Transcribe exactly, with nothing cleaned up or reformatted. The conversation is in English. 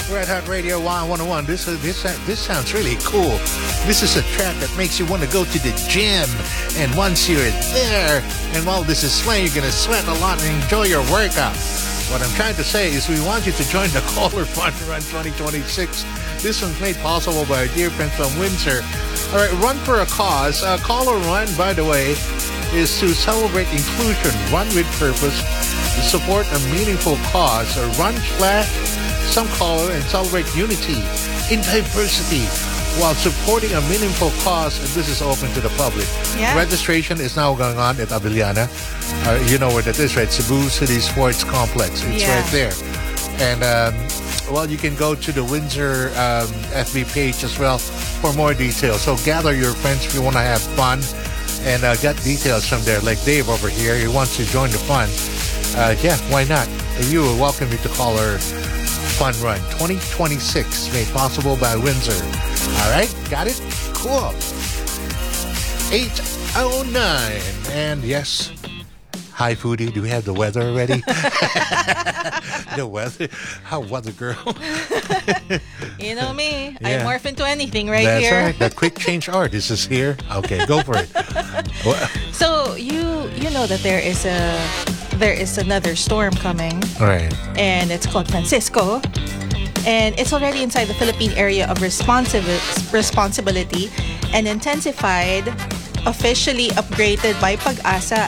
Red Hot Radio Y one oh one. This is this this sounds really cool. This is a track that makes you want to go to the gym. And once you're there, and while this is playing, you're gonna sweat a lot and enjoy your workout. What I'm trying to say is we want you to join the Caller Fun Run twenty twenty-six. This one's made possible by our dear friends from Windsor. All right, Run for a Cause. Uh, Caller Run, by the way, is to celebrate inclusion, run with purpose, to support a meaningful cause, or run slash some color and celebrate unity in diversity while supporting a meaningful cause. And this is open to the public. Yeah. Registration is now going on at Avellana. Uh, you know where that is, right? Cebu City Sports Complex. It's Yeah. right there. And, um, well, you can go to the Windsor um, F B page as well for more details. So gather your friends if you want to have fun and uh, get details from there. Like Dave over here, he wants to join the fun. Uh, yeah, why not? You are welcome to call our Fun Run twenty twenty-six, made possible by Windsor. All right, got it? Cool. eight oh nine. And yes, hi, Foodie. Do we have the weather already? The weather? How weather, girl? You know me. Yeah. I morph into anything right That's here. right. The quick change artist is here. Okay, go for it. Well, So you you know that there is a there is another storm coming, all right. and it's called Francisco, and it's already inside the Philippine area of responsive responsibility and intensified, officially upgraded by Pag-asa